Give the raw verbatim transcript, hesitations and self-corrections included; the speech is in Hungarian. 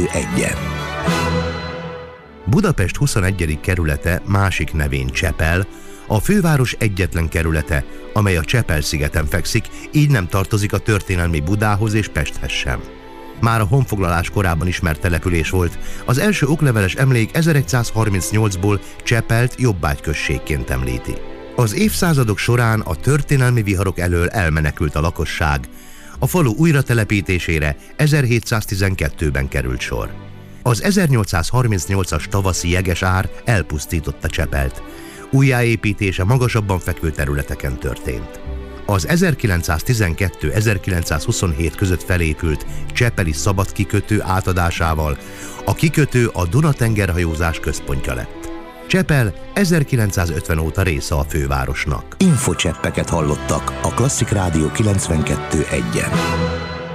kilencvenkettő egyen. Budapest huszonegyedik kerülete másik nevén Csepel, a főváros egyetlen kerülete, amely a Csepel-szigeten fekszik, így nem tartozik a történelmi Budához és Pesthez sem. Már a honfoglalás korában ismert település volt, az első okleveles emlék ezeregyszázharmincnyolcból Csepelt jobbágyközségként említi. Az évszázadok során a történelmi viharok elől elmenekült a lakosság, a falu újratelepítésére ezerhétszáztizenkettőben került sor. Az ezernyolcszázharmincnyolcas tavaszi jegesár elpusztította Csepelt, újjáépítése magasabban fekvő területeken történt. Az ezerkilencszáztizenkettő-ezerkilencszázhuszonhét között felépült csepeli szabadkikötő átadásával a kikötő a Duna-tengerhajózás központja lett. Csepel ezerkilencszázötven óta része a fővárosnak. Infocseppeket hallottak a Klasszik Rádió kilencvenkettő egyen.